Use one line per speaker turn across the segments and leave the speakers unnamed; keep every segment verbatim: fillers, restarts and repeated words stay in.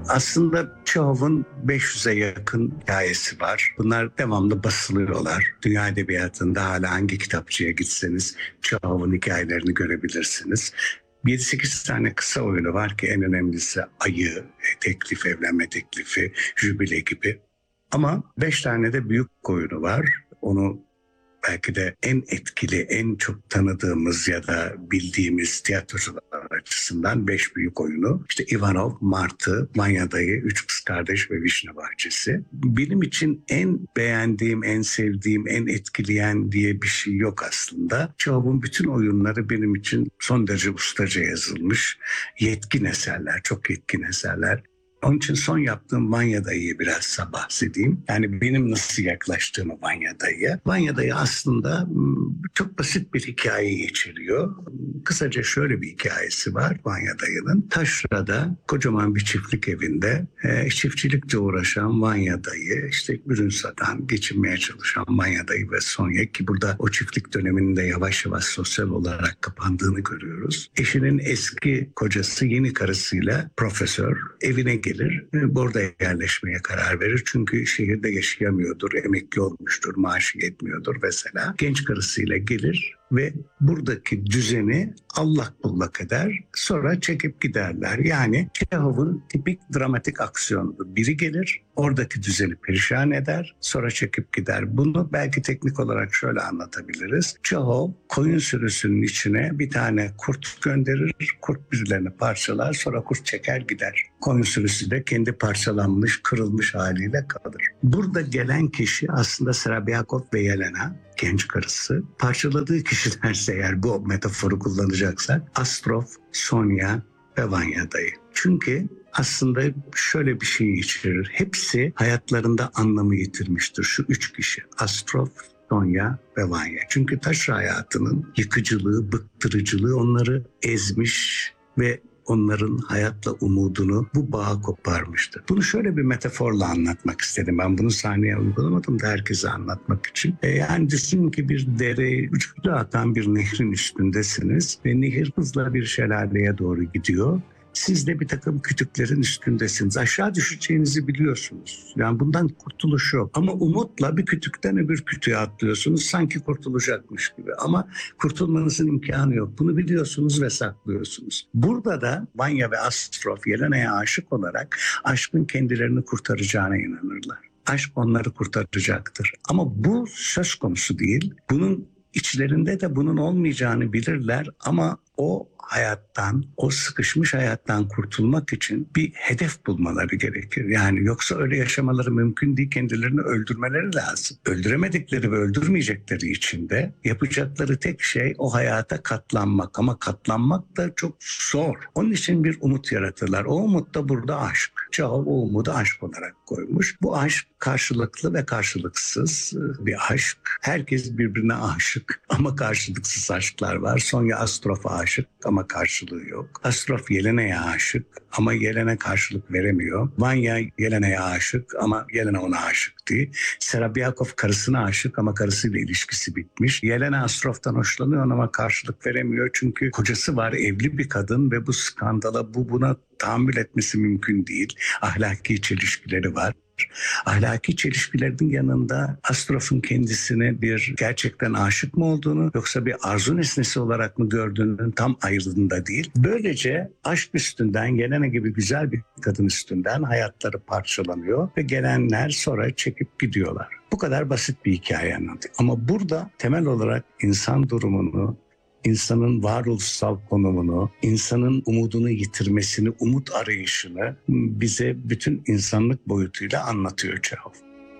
Aslında Çehov'un beş yüze yakın hikayesi var. Bunlar devamlı basılıyorlar. Dünya edebiyatında hala hangi kitapçıya gitseniz Çehov'un hikayelerini görebilirsiniz. yedi sekiz tane kısa oyunu var ki en önemlisi Ayı, Teklif, Evlenme Teklifi, Jübile gibi. Ama beş tane de büyük oyunu var. Onu belki de en etkili, en çok tanıdığımız ya da bildiğimiz tiyatrocular açısından beş büyük oyunu. İşte Ivanov, Martı, Vanya Dayı, Üç Kız Kardeş ve Vişne Bahçesi. Benim için en beğendiğim, en sevdiğim, en etkileyen diye bir şey yok aslında. Çehov'un bütün oyunları benim için son derece ustaca yazılmış. Yetkin eserler, çok yetkin eserler. Onun için son yaptığım Vanya Dayı'yı biraz bahsedeyim. Yani benim nasıl yaklaştığımı Vanya Dayı'ya. Vanya Dayı aslında çok basit bir hikaye içeriyor. Kısaca şöyle bir hikayesi var Vanya Dayı'nın. Taşra'da kocaman bir çiftlik evinde e, çiftçilikle uğraşan Vanya Dayı, işte ürün satan, geçinmeye çalışan Vanya Dayı ve Sonya, ki burada o çiftlik döneminde yavaş yavaş sosyal olarak kapandığını görüyoruz. Eşinin eski kocası yeni karısıyla profesör evine gelir. Burada yerleşmeye karar verir. Çünkü şehirde yaşayamıyordur, emekli olmuştur, maaşı yetmiyordur mesela. Genç karısıyla gelir ve buradaki düzeni allak bullak eder. Sonra çekip giderler. Yani Çehov'un tipik dramatik aksiyonudur. Biri gelir, oradaki düzeni perişan eder, sonra çekip gider. Bunu belki teknik olarak şöyle anlatabiliriz. Çehov koyun sürüsünün içine bir tane kurt gönderir. Kurt birilerini parçalar, sonra kurt çeker gider. Koyun sürüsü de kendi parçalanmış, kırılmış haliyle kalır. Burada gelen kişi aslında Serabiakov ve Yelena, genç karısı. Parçaladığı kişilerse eğer bu metaforu kullanacaksak Astrov, Sonya ve Vanya Dayı. Çünkü aslında şöyle bir şey içerir. Hepsi hayatlarında anlamı yitirmiştir şu üç kişi. Astrov, Sonya ve Vanya. Çünkü taşra hayatının yıkıcılığı, bıktırıcılığı onları ezmiş ve onların hayatla umudunu bu bağa koparmıştır. Bunu şöyle bir metaforla anlatmak istedim. Ben bunu sahneye uygulamadım da herkese anlatmak için. E yani düşünün ki bir dere, uçuklu atan bir nehrin üstündesiniz ve nehir hızla bir şelaleye doğru gidiyor. Siz de bir takım kütüklerin üstündesiniz. Aşağı düşeceğinizi biliyorsunuz. Yani bundan kurtuluş yok. Ama umutla bir kütükten öbür kütüğe atlıyorsunuz. Sanki kurtulacakmış gibi. Ama kurtulmanızın imkanı yok. Bunu biliyorsunuz ve saklıyorsunuz. Burada da Vanya ve Astrov Yelena'ya aşık olarak aşkın kendilerini kurtaracağına inanırlar. Aşk onları kurtaracaktır. Ama bu söz konusu değil. Bunun içlerinde de bunun olmayacağını bilirler ama o hayattan, o sıkışmış hayattan kurtulmak için bir hedef bulmaları gerekir. Yani yoksa öyle yaşamaları mümkün değil, kendilerini öldürmeleri lazım. Öldüremedikleri ve öldürmeyecekleri için de yapacakları tek şey o hayata katlanmak. Ama katlanmak da çok zor. Onun için bir umut yaratırlar. O umut da burada aşk. Çehov o umudu aşk olarak koymuş. Bu aşk karşılıklı ve karşılıksız bir aşk. Herkes birbirine aşık ama karşılıksız aşklar var. Sonya Astrov'a aşık ama karşılığı yok. Astrov Yelena'ya aşık ama Yelena karşılık veremiyor. Vanya Yelena'ya aşık ama Yelena ona aşık değil. Serabiakov karısına aşık ama karısıyla ilişkisi bitmiş. Yelena Astrov'tan hoşlanıyor ama karşılık veremiyor çünkü kocası var, evli bir kadın ve bu skandala, bu buna tahammül etmesi mümkün değil. Ahlaki çelişkileri var. Ahlaki çelişkilerin yanında Astrov'un kendisine bir gerçekten aşık mı olduğunu yoksa bir arzu nesnesi olarak mı gördüğünün tam ayrılığında değil. Böylece aşk üstünden, Yelena gibi güzel bir kadın üstünden hayatları parçalanıyor ve gelenler sonra çekip gidiyorlar. Bu kadar basit bir hikaye anlatıyor. Ama burada temel olarak insan durumunu, İnsanın varoluşsal konumunu, insanın umudunu yitirmesini, umut arayışını bize bütün insanlık boyutuyla anlatıyor Çehov.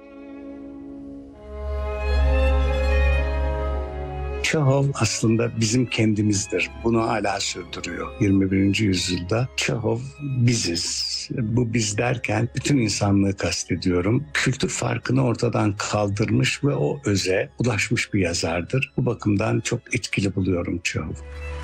Çehov aslında bizim kendimizdir. Bunu hala sürdürüyor yirmi birinci yüzyılda. Çehov biziz. Bu biz derken bütün insanlığı kastediyorum. Kültür farkını ortadan kaldırmış ve o öze ulaşmış bir yazardır. Bu bakımdan çok etkili buluyorum Çehov'u.